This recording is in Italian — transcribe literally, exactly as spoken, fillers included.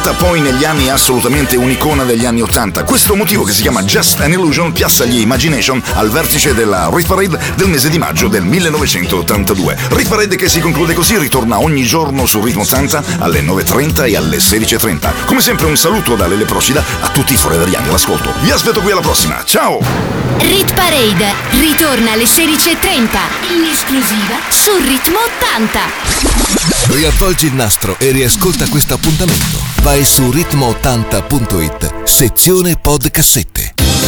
diventata poi negli anni assolutamente un'icona degli anni ottanta. Questo motivo, che si chiama Just an Illusion, piazza gli Imagination al vertice della Rit Parade del mese di maggio del millenovecentottantadue. Rit Parade che si conclude così, ritorna ogni giorno su Ritmo ottanta alle nove e trenta e alle sedici e trenta. Come sempre un saluto da Lele Procida a tutti i foreveriani all'ascolto. Vi aspetto qui alla prossima, ciao! Rit Parade ritorna alle sedici e trenta in esclusiva su Ritmo ottanta. Riavvolgi il nastro e riascolta questo appuntamento. Vai su ritmo ottanta punto it, sezione podcassette.